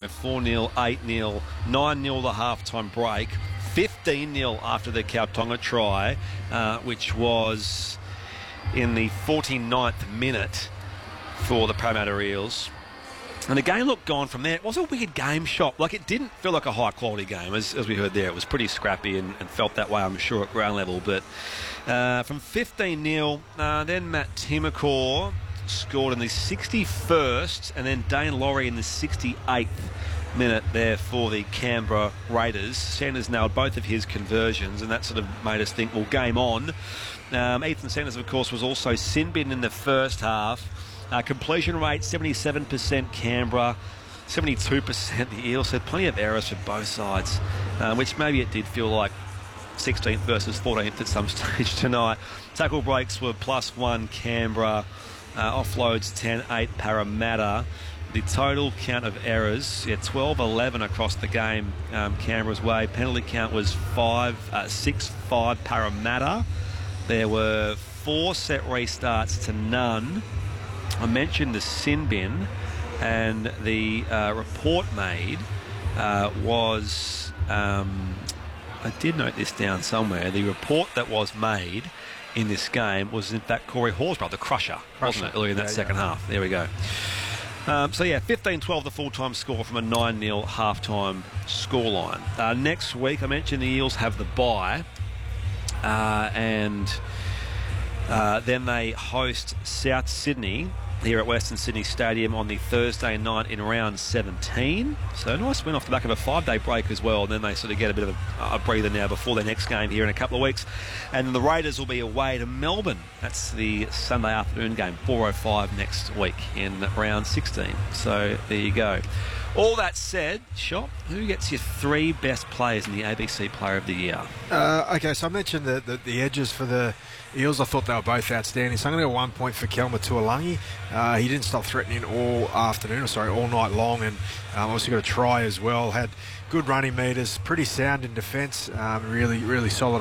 4-0, 8-0, 9-0 the halftime break, 15-0 after the Kautonga try, which was in the 49th minute for the Parramatta Eels. And the game looked gone from there. It was a weird game shot. Like, it didn't feel like a high-quality game, as we heard there. It was pretty scrappy and felt that way, I'm sure, at ground level. But from 15-0, then Matt Timokor scored in the 61st, and then Dane Laurie in the 68th minute there for the Canberra Raiders. Sanders nailed both of his conversions, and that sort of made us think, well, game on. Ethan Sanders, of course, was also sin bitten in the first half. Completion rate, 77% Canberra, 72% the Eels. So plenty of errors for both sides, which maybe it did feel like 16th versus 14th at some stage tonight. Tackle breaks were +1 Canberra, offloads 10-8 Parramatta. The total count of errors, 12-11 across the game Canberra's way. Penalty count was 6-5 Parramatta. There were 4 set restarts to none. I mentioned the sin bin, and the report made was, I did note this down somewhere, the report that was made in this game was in fact Corey Horsburgh, the crusher, wasn't it, earlier in that second half. There we go. 15-12 the full-time score from a 9-0 half-time scoreline. Next week, I mentioned the Eels have the bye, and then they host South Sydney here at Western Sydney Stadium on the Thursday night in round 17. So a nice win off the back of a 5-day break as well. And then they sort of get a bit of a breather now before their next game here in a couple of weeks. And the Raiders will be away to Melbourne. That's the Sunday afternoon game, 4:05 next week in round 16. So there you go. All that said, Shop, who gets your 3 best players in the ABC Player of the Year? Okay, so I mentioned the edges for the Eels. I thought they were both outstanding. So I'm going to go 1 point for Kelma Tuolangi. He didn't stop threatening all night long, and obviously got a try as well. Had good running meters, pretty sound in defence, really solid